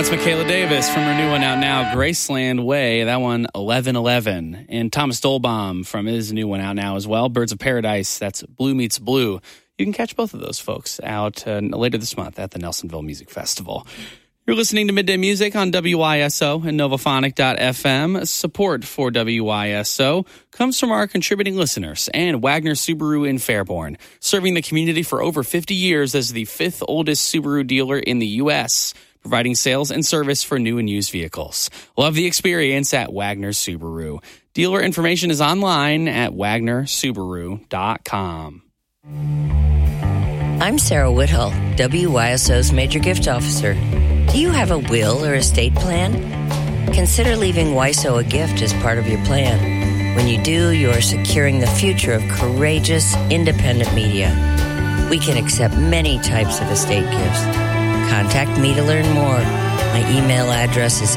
That's Michaela Davis from her new one out now, Graceland Way. That one, 1111. And Thomas Dolbaum from his new one out now as well, Birds of Paradise. That's Blue Meets Blue. You can catch both of those folks out later this month at the Nelsonville Music Festival. You're listening to Midday Music on WYSO and Novophonic.fm. Support for WYSO comes from our contributing listeners and Wagner Subaru in Fairborn, serving the community for over 50 years as the fifth oldest Subaru dealer in the U.S., providing sales and service for new and used vehicles. Love the experience at Wagner Subaru. Dealer information is online at wagnersubaru.com. I'm Sarah Whithull, WYSO's Major Gift Officer. Do you have a will or estate plan? Consider leaving WYSO a gift as part of your plan. When you do, you are securing the future of courageous, independent media. We can accept many types of estate gifts. Contact me to learn more. My email address is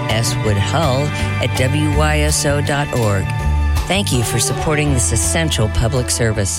swoodhull@wyso.org. Thank you for supporting this essential public service.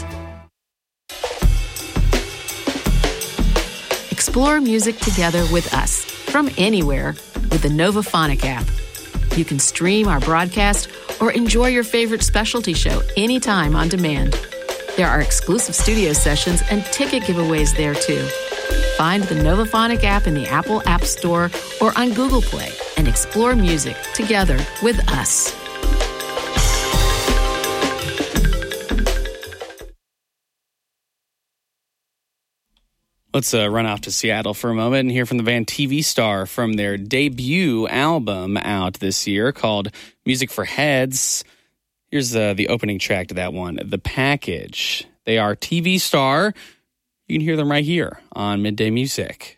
Explore music together with us from anywhere with the Novophonic app. You can stream our broadcast or enjoy your favorite specialty show anytime on demand. There are exclusive studio sessions and ticket giveaways there too. Find the Novophonic app in the Apple App Store or on Google Play and explore music together with us. Let's run off to Seattle for a moment and hear from the band TV Star from their debut album out this year called Music for Heads. Here's the opening track to that one, The Package. They are TV Star. You can hear them right here on Midday Music.